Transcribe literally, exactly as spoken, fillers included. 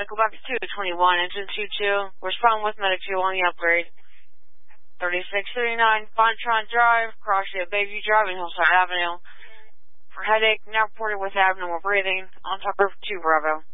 Medical Box two twenty-one, engine two two. Respond with Medic two on the upgrade. thirty-six thirty-nine, Fontron Drive, Crossview, Bayview Drive, and Hillside Avenue. For headache, now reported with abnormal breathing, on top of two Bravo.